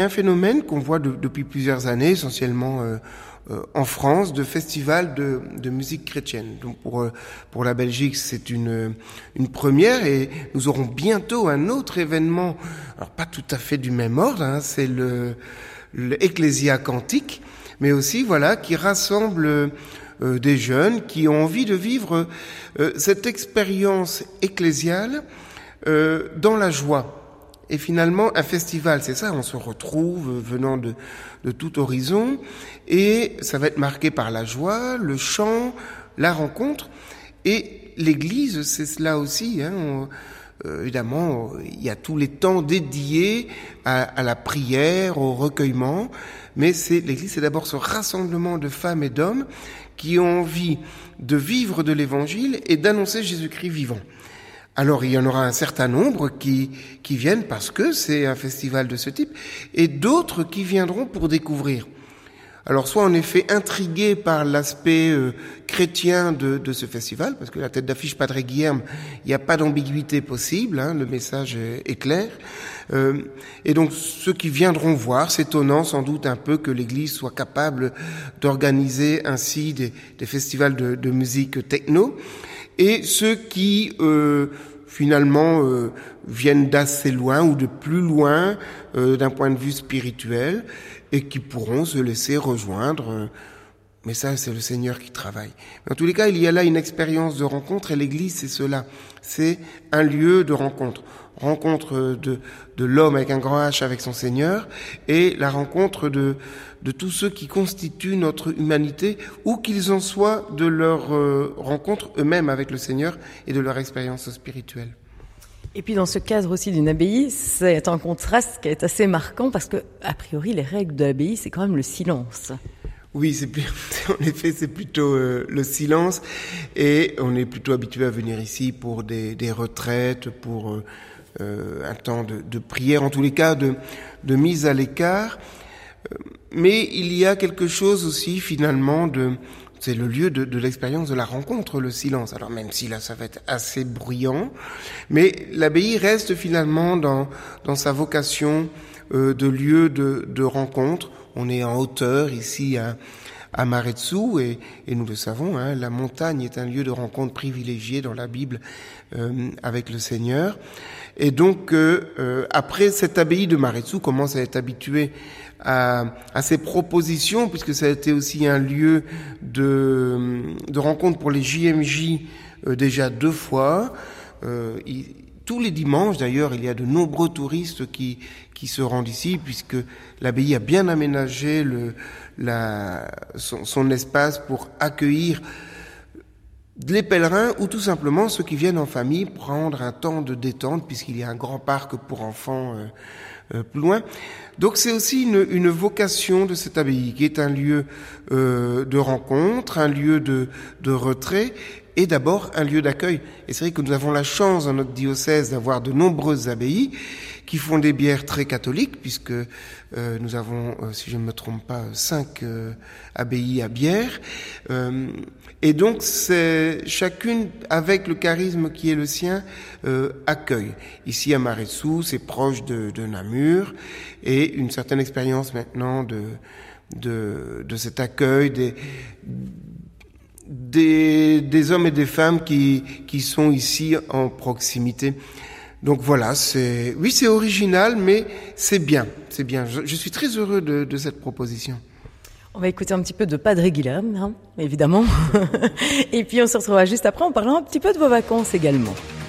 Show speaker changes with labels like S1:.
S1: Un phénomène qu'on voit depuis plusieurs années, essentiellement en France, de festivals de musique chrétienne. Donc pour la Belgique, c'est une première, et nous aurons bientôt un autre événement, alors pas tout à fait du même ordre, c'est le Ecclésia Cantique, mais aussi qui rassemble des jeunes qui ont envie de vivre cette expérience ecclésiale dans la joie. Et finalement, un festival, c'est ça, on se retrouve venant de tout horizon, et ça va être marqué par la joie, le chant, la rencontre, et l'Église, c'est cela aussi. Évidemment, il y a tous les temps dédiés à la prière, au recueillement, mais l'Église, c'est d'abord ce rassemblement de femmes et d'hommes qui ont envie de vivre de l'Évangile et d'annoncer Jésus-Christ vivant. Alors, il y en aura un certain nombre qui viennent parce que c'est un festival de ce type, et d'autres qui viendront pour découvrir. Alors, soit en effet intrigués par l'aspect chrétien de ce festival, parce que la tête d'affiche Padre Guilherme, il n'y a pas d'ambiguïté possible, le message est clair. Et donc, ceux qui viendront voir, s'étonnant sans doute un peu que l'Église soit capable d'organiser ainsi des festivals de musique techno, et ceux qui finalement viennent d'assez loin ou de plus loin d'un point de vue spirituel, et qui pourront se laisser rejoindre. Mais ça, c'est le Seigneur qui travaille. Mais en tous les cas, il y a là une expérience de rencontre, et l'Église, c'est cela. C'est un lieu de rencontre. Rencontre de l'homme avec un grand H avec son Seigneur, et la rencontre de tous ceux qui constituent notre humanité, où qu'ils en soient de leur rencontre eux-mêmes avec le Seigneur et de leur expérience spirituelle.
S2: Et puis dans ce cadre aussi d'une abbaye, c'est un contraste qui est assez marquant, parce que a priori les règles de l'abbaye, c'est quand même le silence. Oui,
S1: en effet, c'est plutôt le silence, et on est plutôt habitué à venir ici pour des retraites, pour un temps de prière, en tous les cas de mise à l'écart. Mais il y a quelque chose aussi finalement c'est le lieu de l'expérience de la rencontre, le silence. Alors même si là ça va être assez bruyant, mais l'abbaye reste finalement dans sa vocation de lieu de rencontre. On est en hauteur ici à Maretsu, et nous le savons, la montagne est un lieu de rencontre privilégié dans la Bible avec le Seigneur. Et donc après, cette abbaye de Maretsu commence à être habituée à ces propositions, puisque ça a été aussi un lieu de rencontre pour les JMJ déjà 2 fois. Tous les dimanches, d'ailleurs, il y a de nombreux touristes qui se rendent ici, puisque l'abbaye a bien aménagé son espace pour accueillir les pèlerins, ou tout simplement ceux qui viennent en famille prendre un temps de détente, puisqu'il y a un grand parc pour enfants plus loin. Donc c'est aussi une vocation de cette abbaye, qui est un lieu de rencontre, un lieu de retrait, et d'abord un lieu d'accueil. Et c'est vrai que nous avons la chance dans notre diocèse d'avoir de nombreuses abbayes qui font des bières très catholiques, puisque nous avons, si je ne me trompe pas, 5 abbayes à bière. Et donc c'est chacune avec le charisme qui est le sien accueille. Ici à Maretsu, c'est proche de Namur, et une certaine expérience maintenant de cet accueil des hommes et des femmes qui sont ici en proximité. Donc voilà, c'est original, mais c'est bien. Je suis très heureux de cette proposition.
S2: On va écouter un petit peu de Padre Guilherme, évidemment. Et puis on se retrouvera juste après en parlant un petit peu de vos vacances également.